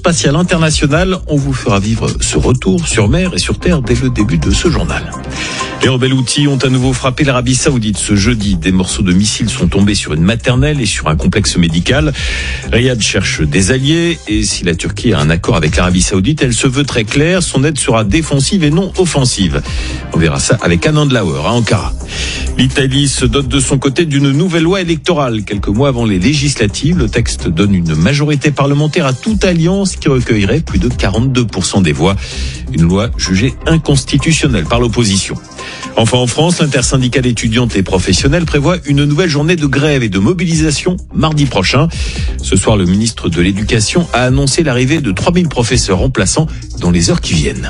spatiale internationale. On vous fera vivre ce retour sur mer et sur terre dès le début de ce journal. Les rebelles Houthis ont à nouveau frappé l'Arabie Saoudite ce jeudi. Des morceaux de missiles sont tombés sur une maternelle et sur un complexe médical. Riyad cherche des alliés et si la Turquie a un accord avec l'Arabie Saoudite, elle se veut très claire. Son aide sera défensive et non offensive. On verra ça avec Anand Lauer à Ankara. L'Italie se dote de son côté d'une nouvelle loi électorale. Quelques mois avant les législatives, le texte donne une majorité parlementaire à toute alliance qui recueillerait plus de 42% des voix. Une loi jugée inconstitutionnelle par l'opposition. Enfin, en France, l'intersyndicale étudiante et professionnelle prévoit une nouvelle journée de grève et de mobilisation mardi prochain. Ce soir, le ministre de l'Éducation a annoncé l'arrivée de 3000 professeurs remplaçants dans les heures qui viennent.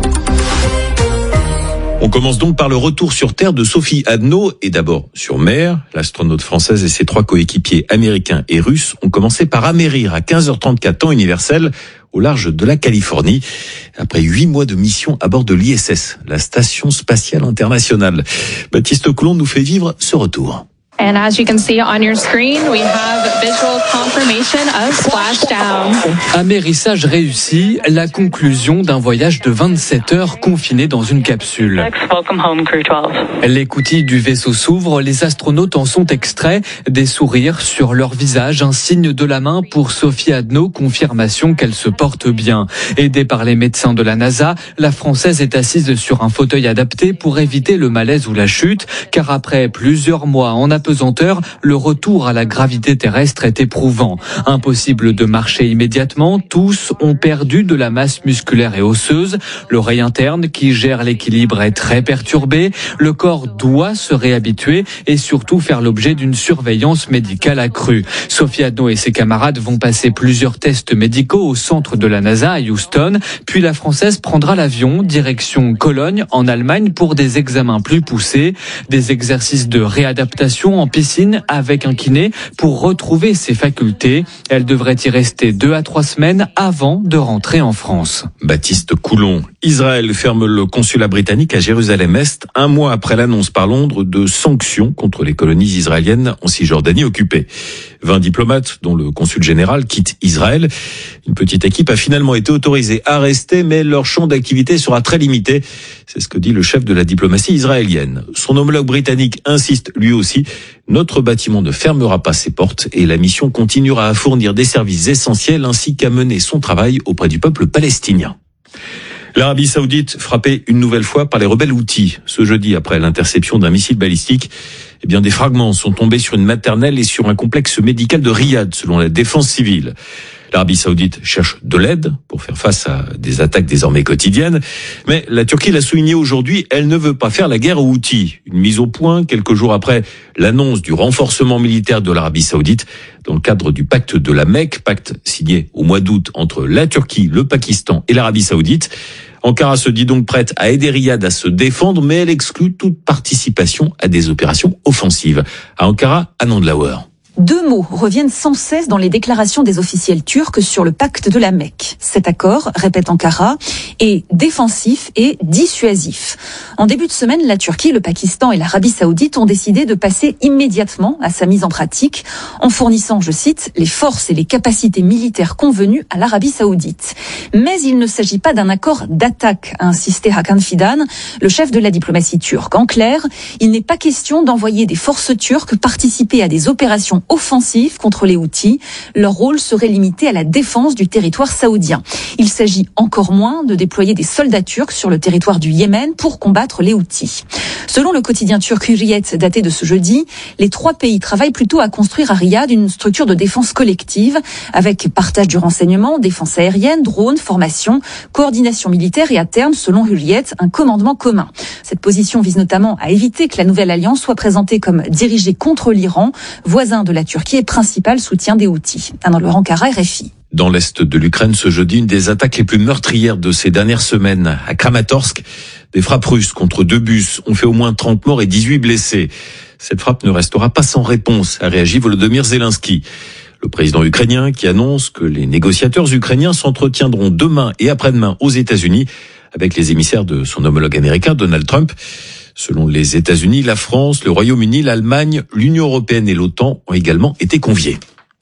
On commence donc par le retour sur Terre de Sophie Adno et d'abord sur mer. L'astronaute française et ses 3 coéquipiers américains et russes ont commencé par amérir à 15h34 temps universel au large de la Californie après 8 mois de mission à bord de l'ISS, la Station Spatiale Internationale. Baptiste Coulon nous fait vivre ce retour. And as you can see on your screen, we have visual confirmation of splashdown. Amérissage réussi, la conclusion d'un voyage de 27 heures confiné dans une capsule. Welcome home, Crew 12. L'écoutille du vaisseau s'ouvre, les astronautes en sont extraits, des sourires sur leur visage, un signe de la main pour Sophie Adno, confirmation qu'elle se porte bien. Aidée par les médecins de la NASA, la Française est assise sur un fauteuil adapté pour éviter le malaise ou la chute, car après plusieurs mois en apesanteur, le retour à la gravité terrestre est éprouvant. Impossible de marcher immédiatement, tous ont perdu de la masse musculaire et osseuse. L'oreille interne qui gère l'équilibre est très perturbée. Le corps doit se réhabituer et surtout faire l'objet d'une surveillance médicale accrue. Sophie Adno et ses camarades vont passer plusieurs tests médicaux au centre de la NASA à Houston. Puis la Française prendra l'avion direction Cologne en Allemagne pour des examens plus poussés, des exercices de réadaptation en piscine avec un kiné pour retrouver ses facultés. Elle devrait y rester 2 à 3 semaines avant de rentrer en France. Baptiste Coulon. Israël ferme le consulat britannique à Jérusalem-Est 1 mois après l'annonce par Londres de sanctions contre les colonies israéliennes en Cisjordanie occupée. 20 diplomates, dont le consul général, quittent Israël. Une petite équipe a finalement été autorisée à rester, mais leur champ d'activité sera très limité. C'est ce que dit le chef de la diplomatie israélienne. Son homologue britannique insiste lui aussi. Notre bâtiment ne fermera pas ses portes et la mission continuera à fournir des services essentiels ainsi qu'à mener son travail auprès du peuple palestinien. L'Arabie Saoudite frappée une nouvelle fois par les rebelles Houthis. Ce jeudi, après l'interception d'un missile balistique, des fragments sont tombés sur une maternelle et sur un complexe médical de Riyad, selon la défense civile. L'Arabie Saoudite cherche de l'aide pour faire face à des attaques désormais quotidiennes. Mais la Turquie l'a souligné aujourd'hui, elle ne veut pas faire la guerre aux Houthis. Une mise au point quelques jours après l'annonce du renforcement militaire de l'Arabie Saoudite dans le cadre du pacte de la Mecque, pacte signé au mois d'août entre la Turquie, le Pakistan et l'Arabie Saoudite. Ankara se dit donc prête à aider Riyad à se défendre, mais elle exclut toute participation à des opérations offensives. À Ankara, Anand Lauer. 2 mots reviennent sans cesse dans les déclarations des officiels turcs sur le pacte de la Mecque. Cet accord, répète Ankara, est défensif et dissuasif. En début de semaine, la Turquie, le Pakistan et l'Arabie Saoudite ont décidé de passer immédiatement à sa mise en pratique en fournissant, je cite, les forces et les capacités militaires convenues à l'Arabie Saoudite. Mais il ne s'agit pas d'un accord d'attaque, a insisté Hakan Fidan, le chef de la diplomatie turque. En clair, il n'est pas question d'envoyer des forces turques participer à des opérations offensives contre les Houthis. Leur rôle serait limité à la défense du territoire saoudien. Il s'agit encore moins de déployer des soldats turcs sur le territoire du Yémen pour combattre les Houthis. Selon le quotidien turc Hürriyet daté de ce jeudi, les 3 pays travaillent plutôt à construire à Riyad une structure de défense collective avec partage du renseignement, défense aérienne, drones, formation, coordination militaire et à terme, selon Hürriyet, un commandement commun. Cette position vise notamment à éviter que la nouvelle alliance soit présentée comme dirigée contre l'Iran, voisin de la Turquie et principal soutien des Houthis. Dans le Ankara, RFI. Dans l'est de l'Ukraine, ce jeudi, une des attaques les plus meurtrières de ces dernières semaines. À Kramatorsk, des frappes russes contre 2 bus ont fait au moins 30 morts et 18 blessés. Cette frappe ne restera pas sans réponse, a réagi Volodymyr Zelensky. Le président ukrainien qui annonce que les négociateurs ukrainiens s'entretiendront demain et après-demain aux États-Unis avec les émissaires de son homologue américain Donald Trump. Selon les États-Unis, la France, le Royaume-Uni, l'Allemagne, l'Union européenne et l'OTAN ont également été conviés.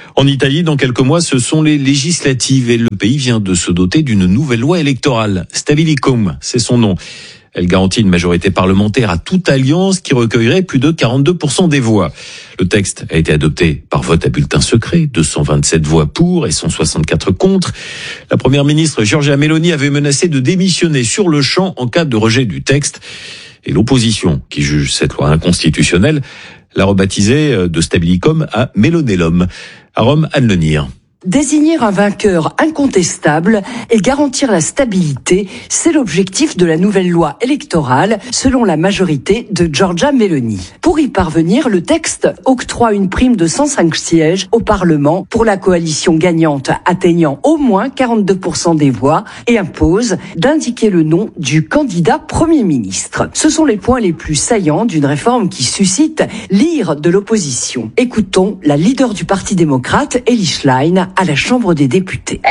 En Italie, dans quelques mois, ce sont les législatives et le pays vient de se doter d'une nouvelle loi électorale. Stabilicum, c'est son nom. Elle garantit une majorité parlementaire à toute alliance qui recueillerait plus de 42% des voix. Le texte a été adopté par vote à bulletin secret, 227 voix pour et 164 contre. La première ministre Giorgia Meloni avait menacé de démissionner sur le champ en cas de rejet du texte. Et l'opposition, qui juge cette loi inconstitutionnelle, l'a rebaptisée de Stabilicum à Melonellum. À Rome, Anne Lenir. Désigner un vainqueur incontestable et garantir la stabilité, c'est l'objectif de la nouvelle loi électorale, selon la majorité de Giorgia Meloni. Pour y parvenir, le texte octroie une prime de 105 sièges au Parlement pour la coalition gagnante atteignant au moins 42% des voix et impose d'indiquer le nom du candidat Premier ministre. Ce sont les points les plus saillants d'une réforme qui suscite l'ire de l'opposition. Écoutons la leader du Parti démocrate, Elly Schlein, à la Chambre des députés.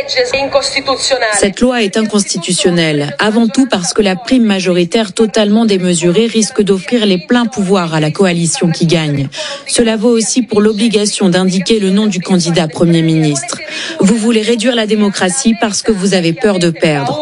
Cette loi est inconstitutionnelle, avant tout parce que la prime majoritaire totalement démesurée risque d'offrir les pleins pouvoirs à la coalition qui gagne. Cela vaut aussi pour l'obligation d'indiquer le nom du candidat Premier ministre. Vous voulez réduire la démocratie parce que vous avez peur de perdre.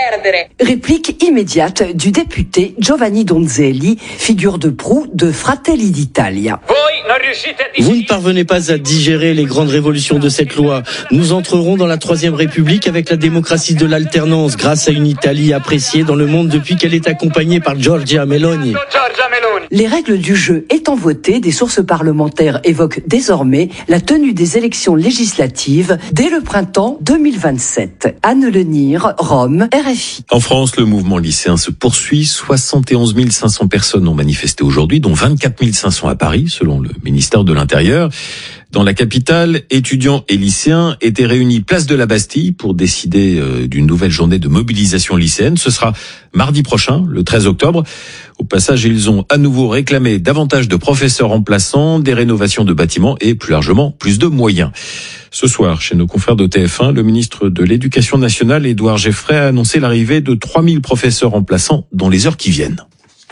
Réplique immédiate du député Giovanni Donzelli, figure de proue de Fratelli d'Italia. Vous ne parvenez pas à digérer les grandes révolutions de cette loi. Nous entrerons dans la Troisième République avec la démocratie de l'alternance, grâce à une Italie appréciée dans le monde depuis qu'elle est accompagnée par Giorgia Meloni. Les règles du jeu étant votées, des sources parlementaires évoquent désormais la tenue des élections législatives dès le printemps 2027. Anne Lenir, Rome, RFI. En France, le mouvement lycéen se poursuit. 71 500 personnes ont manifesté aujourd'hui, dont 24 500 à Paris, selon le ministère de l'Intérieur. Dans la capitale, étudiants et lycéens étaient réunis place de la Bastille pour décider d'une nouvelle journée de mobilisation lycéenne. Ce sera mardi prochain, le 13 octobre. Au passage, ils ont à nouveau réclamé davantage de professeurs remplaçants, des rénovations de bâtiments et plus largement plus de moyens. Ce soir, chez nos confrères de TF1, le ministre de l'Éducation nationale, Édouard Geoffroy, a annoncé l'arrivée de 3000 professeurs remplaçants dans les heures qui viennent.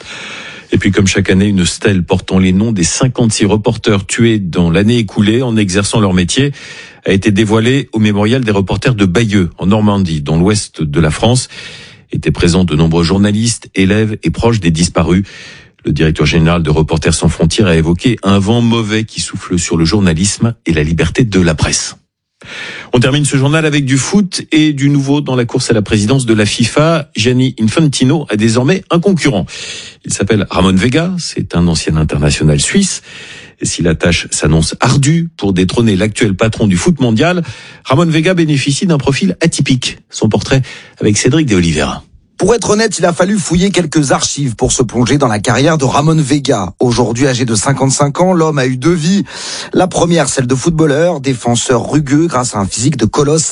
Et puis, comme chaque année, une stèle portant les noms des 56 reporters tués dans l'année écoulée en exerçant leur métier a été dévoilée au mémorial des reporters de Bayeux, en Normandie, dans l'ouest de la France. Étaient présents de nombreux journalistes, élèves et proches des disparus. Le directeur général de Reporters sans frontières a évoqué un vent mauvais qui souffle sur le journalisme et la liberté de la presse. On termine ce journal avec du foot et du nouveau dans la course à la présidence de la FIFA. Gianni Infantino a désormais un concurrent. Il s'appelle Ramon Vega, c'est un ancien international suisse. Et si la tâche s'annonce ardue pour détrôner l'actuel patron du foot mondial, Ramon Vega bénéficie d'un profil atypique. Son portrait avec Cédric de Oliveira. Pour être honnête, il a fallu fouiller quelques archives pour se plonger dans la carrière de Ramon Vega. Aujourd'hui âgé de 55 ans, l'homme a eu deux vies. La première, celle de footballeur, défenseur rugueux grâce à un physique de colosse,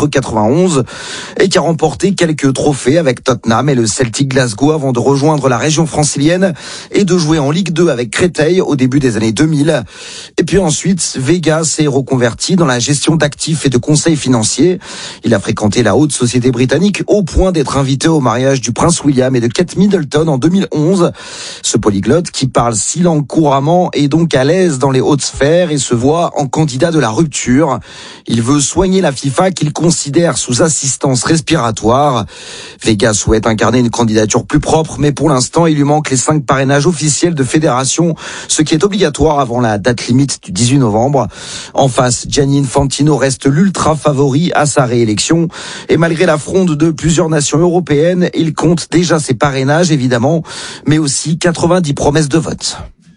1m91, et qui a remporté quelques trophées avec Tottenham et le Celtic Glasgow avant de rejoindre la région francilienne et de jouer en Ligue 2 avec Créteil au début des années 2000. Et puis ensuite, Vega s'est reconverti dans la gestion d'actifs et de conseils financiers. Il a fréquenté la haute société britannique au point d'être invité au mariage du prince William et de Kate Middleton en 2011. Ce polyglotte qui parle 6 langues couramment est donc à l'aise dans les hautes sphères et se voit en candidat de la rupture. Il veut soigner la FIFA qu'il considère sous assistance respiratoire. Vega souhaite incarner une candidature plus propre, mais pour l'instant, il lui manque les 5 parrainages officiels de fédération, ce qui est obligatoire avant la date limite du 18 novembre. En face, Gianni Infantino reste l'ultra favori à sa réélection. Et malgré la fronde de plusieurs nations européennes, il compte déjà ses parrainages, évidemment, mais aussi 90 promesses de vote.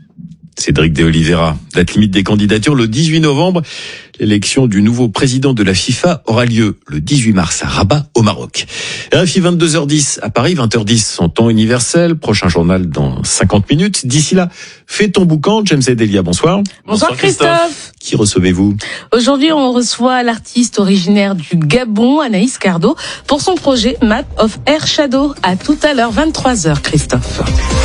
Cédric de Oliveira. Date limite des candidatures le 18 novembre. L'élection du nouveau président de la FIFA aura lieu le 18 mars à Rabat, au Maroc. RFI 22h10 à Paris, 20h10 en temps universel. Prochain journal dans 50 minutes. D'ici là, fais ton boucan. James et Delia, bonsoir. Bonsoir Christophe. Qui recevez-vous? Aujourd'hui, on reçoit l'artiste originaire du Gabon, Anaïs Cardo, pour son projet Map of Air Shadow. À tout à l'heure, 23h, Christophe.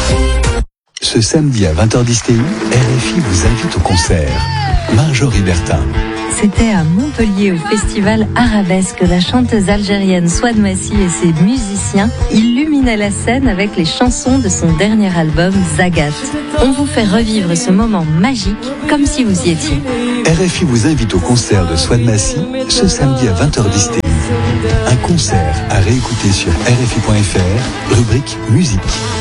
Ce samedi à 20h10 TU, RFI vous invite au concert. Marjorie Bertin. C'était à Montpellier, au festival Arabesque. La chanteuse algérienne Souad Massi et ses musiciens illuminaient la scène avec les chansons de son dernier album, Zagat. On vous fait revivre ce moment magique comme si vous y étiez. RFI vous invite au concert de Souad Massi ce samedi à 20h10 TU. Un concert à réécouter sur RFI.fr, rubrique musique.